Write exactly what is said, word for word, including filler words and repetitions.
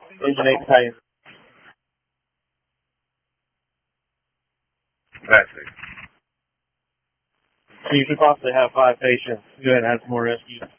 Engine eight Titan. That's it. So you could possibly have five patients. Go ahead and have some more rescues.